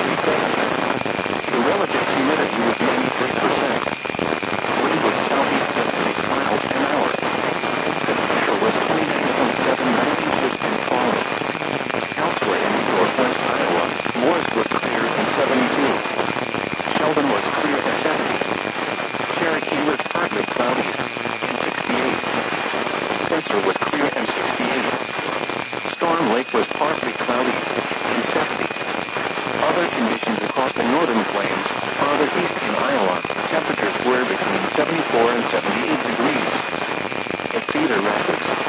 The relative humidity was 93%. Wind was southeast at 6 miles an hour. The pressure was 29.7 distant falling. Elsewhere in northwest Iowa, Morris was clear and 72. Sheldon was clear at 70. Cherokee was partly cloudy and 68. Spencer was clear and 68. Storm Lake was partly cloudy and 70. Other conditions across the northern plains, farther east in Iowa, temperatures were between 74 and 78 degrees. At Cedar Rapids,